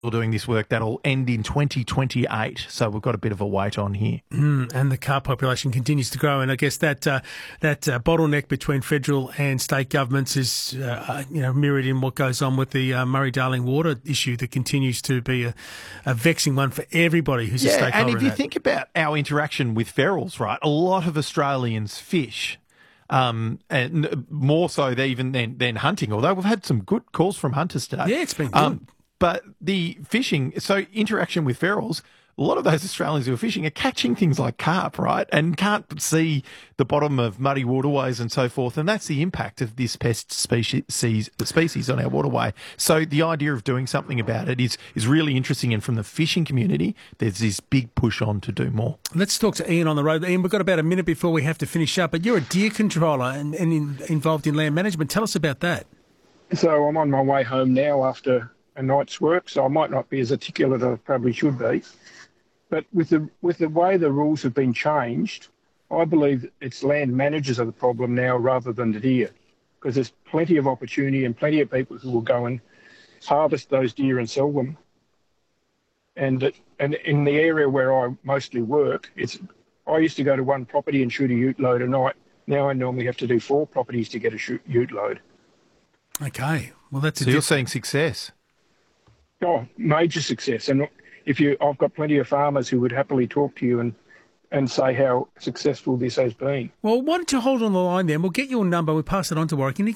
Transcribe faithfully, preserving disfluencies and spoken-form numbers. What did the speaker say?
doing this work that'll end in twenty twenty-eight. So we've got a bit of a wait on here. Mm, and the car population continues to grow. And I guess that uh, that uh, bottleneck between federal and state governments is uh, you know mirrored in what goes on with the uh, Murray-Darling water issue that continues to be a, a vexing one for everybody who's yeah, a stakeholder. And if in you that. think about our interaction with ferals, right, a lot of Australians fish. Um, and more so even than, than hunting, although we've had some good calls from hunters today. Yeah, it's been good. Um, but the fishing, so interaction with ferals, a lot of those Australians who are fishing are catching things like carp, right, and can't see the bottom of muddy waterways and so forth, and that's the impact of this pest species species on our waterway. So the idea of doing something about it is is really interesting, and from the fishing community, there's this big push on to do more. Let's talk to Ian on the road. Ian, we've got about a minute before we have to finish up, but you're a deer controller and, and in, involved in land management. Tell us about that. So I'm on my way home now after a night's work, so I might not be as articulate as I probably should be. But with the with the way the rules have been changed, I believe it's land managers are the problem now rather than the deer, because there's plenty of opportunity and plenty of people who will go and harvest those deer and sell them. And and in the area where I mostly work, it's I used to go to one property and shoot a ute load a night. Now I normally have to do four properties to get a shoot, ute load. Okay, well that's so a you're diff- seeing success. Oh, major success. And if you, I've got plenty of farmers who would happily talk to you and, and say how successful this has been. Well, why don't you hold on the line then? We'll get your number. We'll pass it on to Warwick. And you